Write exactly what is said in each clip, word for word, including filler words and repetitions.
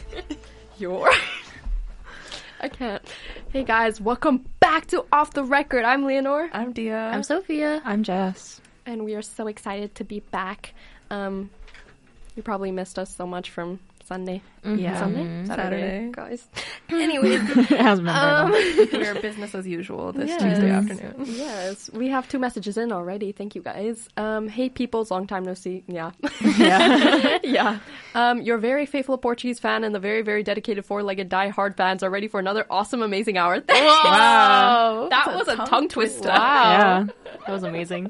You're... I can't. Hey guys, welcome back to Off the Record. I'm Leonore. I'm Dia. I'm Sophia. I'm Jess. And we are so excited to be back. Um, you probably missed us so much from Sunday. Mm-hmm. Yeah. Sunday? Mm-hmm. Saturday. Saturday. Guys. Anyways. It hasn't been um, very long. We're business as usual this yes. Tuesday afternoon. Yes. We have two messages in already. Thank you guys. Um, hey peoples, long time no see. Yeah. Yeah. yeah. Um, your very faithful Portuguese fan and the very, very dedicated four-legged die-hard fans are ready for another awesome, amazing hour. Thanks. Wow. That That's was a a tongue tongue twister. Wow. Yeah. That was amazing.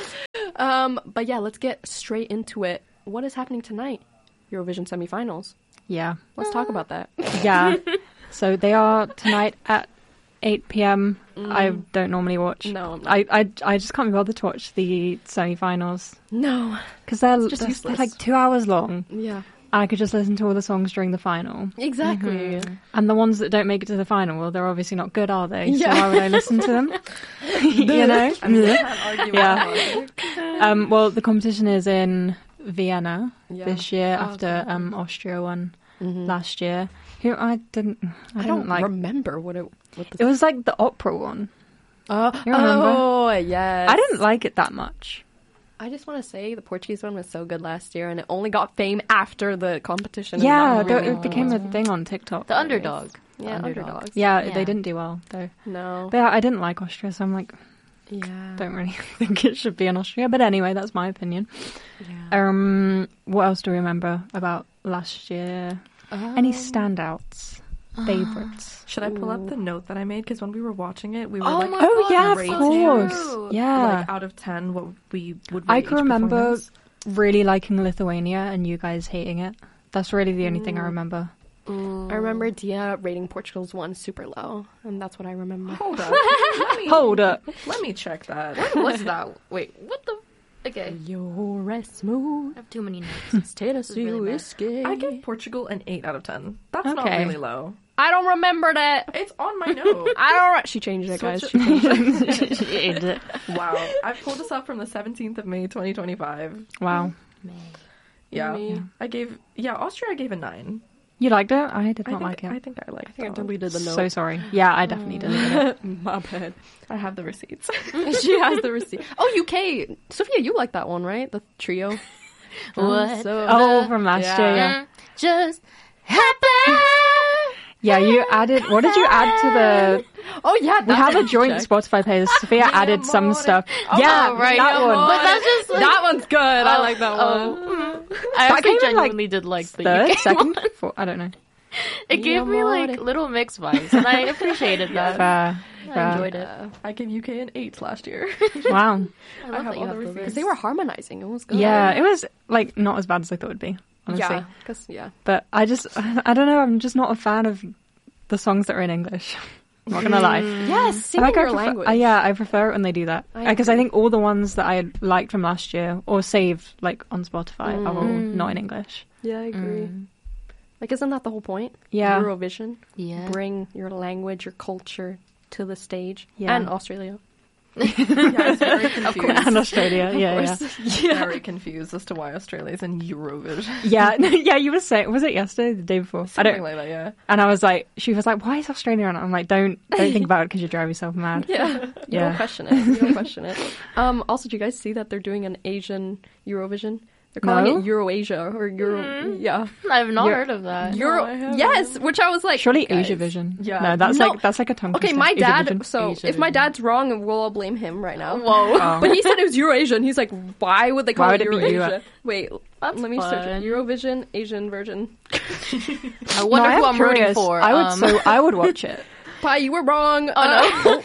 Um, but yeah, let's get straight into it. What is happening tonight? Eurovision semifinals. Yeah. Let's talk about that. Yeah. So they are tonight at eight p.m. Mm. I don't normally watch. No, I'm not. I, I, I just can't be bothered to watch the semi-finals. No. Because they're, It's just they're, useless. they're like two hours long. Yeah. And I could just listen to all the songs during the final. Exactly. And the ones that don't make it to the final, well, they're obviously not good, are they? Yeah. So why would I listen to them? you know? I mean, I can't argue Yeah. with that. Um, well, the competition is in Vienna Yeah. this year Oh, after okay. um, Austria won Mhm. last year. Who I didn't, I, I didn't don't like. remember what it. What the It was like the opera one. Uh, You remember? oh, yes. I didn't like it that much. I just want to say the Portuguese one was so good last year, and it only got fame after the competition. and Yeah, not there- really- it became a thing on TikTok. The underdog. The Yeah, underdog. underdogs. Yeah, Yeah. they didn't do well though. No. But yeah, I didn't like Austria, so I'm like, Yeah. don't really think it should be in Austria. But anyway, that's my opinion. Yeah. Um, what else do we remember about last year? Any standouts, favorites? Should I pull up the note that I made? Because when we were watching it, we were Oh like, my Oh God, yeah, of rating, course. Yeah, like out of ten, what we would rate I each can remember performance. really liking Lithuania and you guys hating it. That's really the only thing I remember. I remember Dia rating Portugal's one super low, and that's what I remember. Hold up. Let me, Hold up. Let me check that. What's that? Wait, what the? Okay. You're a smooth I have too many notes. Tennessee really bad. whiskey. I gave Portugal an eight out of ten. That's not Okay. really low. I don't remember that. It's on my note. I don't. Re- she changed it, guys. Switch She changed it. It- Wow. I pulled this up from the seventeenth of May, twenty twenty-five. wow. Yeah. Me. I gave, yeah, Austria I gave a nine. You liked it? I did I not think, like it. I think I liked I think I it. deleted the note. So sorry. Yeah, I definitely deleted it. My bad. I have the receipts. She has the receipt. Oh, U K. Sophia, you like that one, right? The trio. What? So, Oh, from last Yeah. year, yeah. Just happen. Yeah, you added. What did you add to the? oh yeah, We that's have a what joint you checked. Spotify playlist. Sophia added some amore. stuff. Oh, yeah, right, that mi one. amore. But that's just like, That one's good. I like that one. oh. I That actually came in, like, genuinely did like the Third, U K second, one. fourth. I don't know. It gave me like amore. little mixed vibes, and I appreciated that. Fair, I fair. enjoyed it. Yeah. I gave U K an eight last year. Wow. I I love have that you all have the the receipts. list. They were harmonizing. It was good. Yeah, it was like not as bad as I thought it'd be. Honestly, Yeah. Because yeah. but I just, I don't know. I'm just not a fan of the songs that are in English. I'm not gonna lie. Yes, sing I like in I your prefer- language. uh, yeah, I prefer it when they do that I because I, agree. think all the ones that I liked from last year or saved like on Spotify are all not in English. Yeah, I agree. Like, isn't that the whole point? Yeah. Eurovision. Yeah. Bring your language, your culture to the stage. Yeah. And Australia. Yeah, I was very confused. And Australia, yeah, yeah, yeah. Very confused as to why Australia's in Eurovision. yeah, yeah. You were saying, was it yesterday, the day before? I Something don't. like that, yeah. And I was like, she was like, why is Australia on? I'm like, don't, don't think about it because you drive yourself mad. Yeah. You Yeah. don't question it. You don't question it. Um, also, do you guys see that they're doing an Asian Eurovision? They're calling No? it Euroasia or Euro. Yeah. I've not You're- heard of that. Euro. I haven't. Yes, which I was like. Surely guys. Asia Vision. Yeah. No, that's No. like that's like a tongue. Okay, twister. my Asia dad. Vision. So Asia if my Vision. dad's wrong, we'll all blame him right now. Whoa. Oh. But he said it was Eurasia, and he's like, why would they call Why it would it be Eurasia? Euro- Wait, That's let me search fun. it. Eurovision, Asian version. I No, wonder I who am I'm rooting curious. for. I would Um, so I would watch it. Pi, you were wrong. Oh, Uh,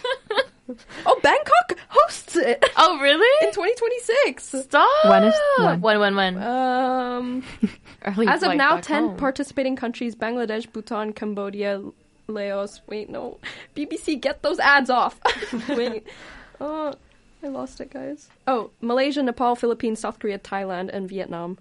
oh, Bangkok hosts it oh, in really? twenty twenty-six. Stop. When is- when? When, when, when? Um, Early as of flight now, back ten home. participating countries: Bangladesh, Bhutan, Cambodia, Laos. Wait, no. B B C, get those ads off. Wait. Oh, I lost it, guys. Oh, Malaysia, Nepal, Philippines, South Korea, Thailand, and Vietnam.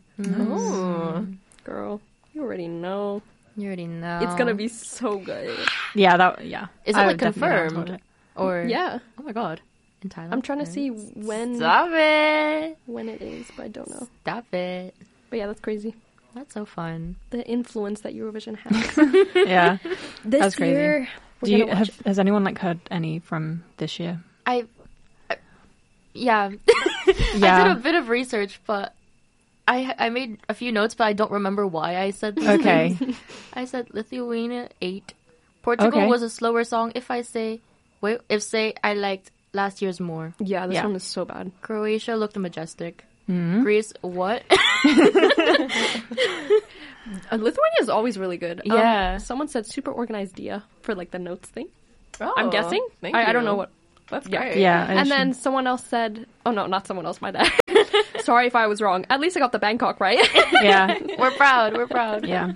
Oh. Girl, you already know. You already know. It's gonna be so good. Yeah, that yeah. Is it I like would definitely want to watch confirmed? it. Or Yeah. Oh my god. In Thailand. I'm trying to see when Stop it. when it is, but I don't know. Stop it. But yeah, that's crazy. That's so fun. The influence that Eurovision has. Yeah. This That's crazy. year, we're Do you gonna watch have? it. Has anyone like heard any from this year? I, I yeah. Yeah. I did a bit of research, but I I made a few notes, but I don't remember why I said this. Okay. I said Lithuania eight. Portugal Okay. was a slower song. If I say, wait, if say I liked last year's more. Yeah, this Yeah. one is so bad. Croatia looked majestic. Mhm. Greece, what? Uh, Lithuania is always really good. Um, Yeah. someone said super organized Dia for like the notes thing. Oh, I'm guessing. Thank I, you. I don't know what. That's Yeah. great. Yeah. I And assume- then someone else said, "Oh no, not someone else. My dad. Sorry if I was wrong. At least I got the Bangkok right." Yeah. We're proud. We're proud. Yeah.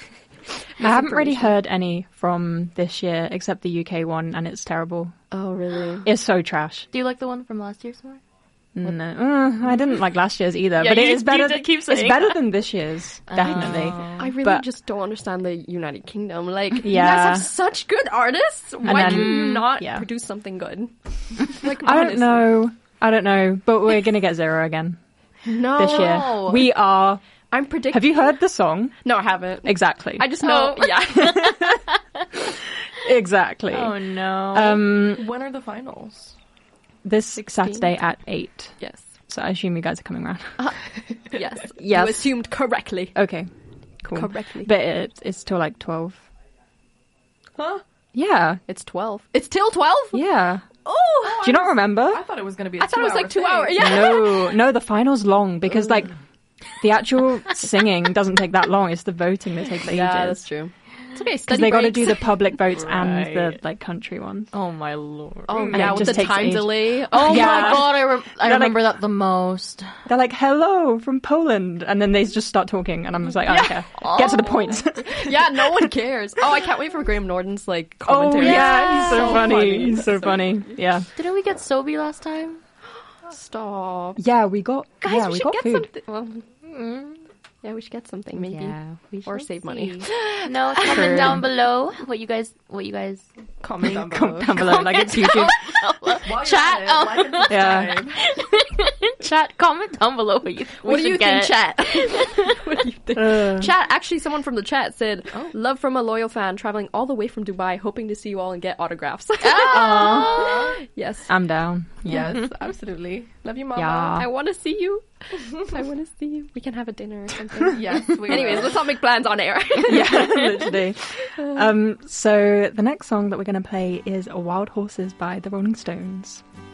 I haven't really Croatia. heard any from this year except the U K one, and it's terrible. Oh really? It's so trash. Do you like the one from last year's more? No, uh, I didn't like last year's either, Yeah, but it you- is better. you did keep it's saying better that. than this year's, definitely. I really But- just don't understand the United Kingdom. Like, you Yeah. guys have such good artists. Why then- can you not yeah. produce something good? Like, I don't honestly. know. I don't know, but we're gonna get zero again No, this year. No. We are. I'm predicting. Have you heard the song? No, I haven't. Exactly. I just know. Oh. Yeah. exactly. Oh no. Um, When are the finals? this sixteenth? Saturday at eight. yes. So I assume you guys are coming around. Yes. Yes. You assumed correctly. Okay. Cool. Correctly. But it, it's till like twelve. Huh? Yeah. It's twelve. It's till twelve? Yeah. Oh! Do you not remember? I thought it was going to be. I I thought it was like two hours. Yeah. No, no, the final's long because like the actual singing doesn't take that long. It's the voting that takes ages. Yeah, that's true. It's okay. Because Study they got to breaks. do the public votes and the Right. like country ones. oh my lord. Oh, And yeah, it with just the takes time ages. delay. Oh Yeah. my god, I, re- I They're remember that the most. They're like, "Hello from Poland," and then they just start talking, and I'm just like, "Oh, okay, get to the point." Yeah, no one cares. Oh, I can't wait for Graham Norton's like oh commentary. yeah, he's so, So funny. funny. He's so funny. Yeah, Didn't we get Sobe last time? Stop. yeah, we got Guys, yeah, we, we should got get food. something. Well, Mm. yeah, we should get something maybe. Yeah, we Or shall save money. see. No, comment down below what you guys, what you guys. Comment down below. Comment down below, like it's YouTube. While you're Chat, at it, oh. like and Yeah. subscribe. Chat, comment down below what you. we What do should you get. think, chat? What do you think? Uh, Chat, actually, someone from the chat said, love from a loyal fan traveling all the way from Dubai, hoping to see you all and get autographs. Yes. I'm down. Yes, absolutely. Love you, Mama. Yeah. I want to see you. I want to see you. We can have a dinner or something. Yes. We Anyways, will. let's not make plans on air. yeah, literally. Um, so the next song that we're going to play is "Wild Horses" by the Rolling Stones.